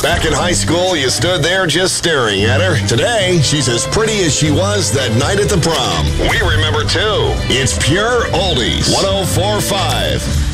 Back in high school, you stood there just staring at her. Today, she's as pretty as she was that night at the prom. We remember too. It's Pure Oldies 104.5.